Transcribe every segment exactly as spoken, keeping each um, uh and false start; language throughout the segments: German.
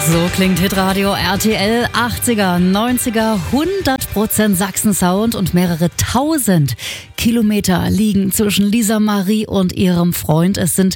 So klingt Hitradio R T L. achtziger, neunziger, hundert Prozent Sachsen-Sound und mehrere tausend Kilometer liegen zwischen Lisa Marie und ihrem Freund. Es sind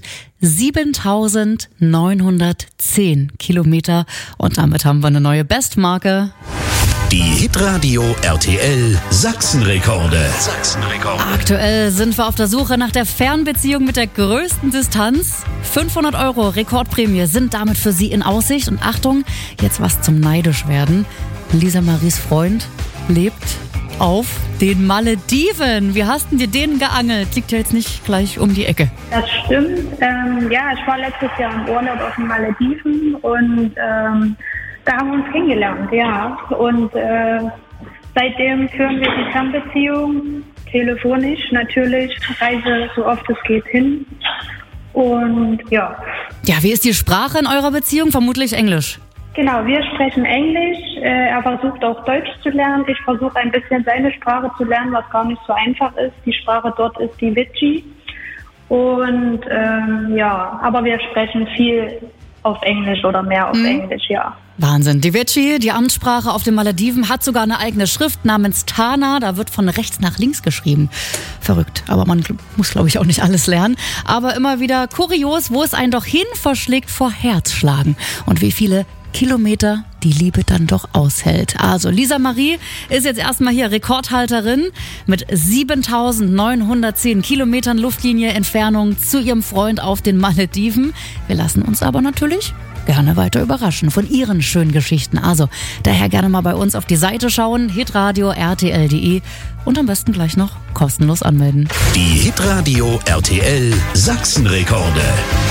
siebentausendneunhundertzehn Kilometer und damit haben wir eine neue Bestmarke. Die Hitradio R T L Sachsenrekorde. Sachsenrekorde. Aktuell sind wir auf der Suche nach der Fernbeziehung mit der größten Distanz. fünfhundert Euro Rekordprämie sind damit für Sie in Aussicht. Und Achtung, jetzt was zum neidisch werden. Lisa Maries Freund lebt auf den Malediven. Wie hast denn dir den geangelt? Liegt ja jetzt nicht gleich um die Ecke. Das stimmt. Ähm, ja, ich war letztes Jahr im Urlaub auf den Malediven und ähm, da haben wir uns kennengelernt, ja. Und äh, seitdem führen wir die Fernbeziehung, telefonisch natürlich, reise so oft es geht hin. Und ja. Ja, wie ist die Sprache in eurer Beziehung? Vermutlich Englisch. Genau, wir sprechen Englisch. Äh, er versucht auch Deutsch zu lernen. Ich versuche ein bisschen seine Sprache zu lernen, was gar nicht so einfach ist. Die Sprache dort ist die Witschi. Und ähm, ja, aber wir sprechen viel auf Englisch oder mehr auf mhm. Englisch, ja. Wahnsinn. Die Witschi, die Amtssprache auf den Malediven, hat sogar eine eigene Schrift namens Tana. Da wird von rechts nach links geschrieben. Verrückt. Aber man muss, glaube ich, auch nicht alles lernen. Aber immer wieder kurios, wo es einen doch hin verschlägt vor Herzschlagen. Und wie viele Kilometer die Liebe dann doch aushält. Also Lisa Marie ist jetzt erstmal hier Rekordhalterin mit siebentausendneunhundertzehn Kilometern Luftlinie Entfernung zu ihrem Freund auf den Malediven. Wir lassen uns aber natürlich gerne weiter überraschen von ihren schönen Geschichten. Also daher gerne mal bei uns auf die Seite schauen, hitradio R T L punkt de und am besten gleich noch kostenlos anmelden. Die Hitradio R T L Sachsenrekorde.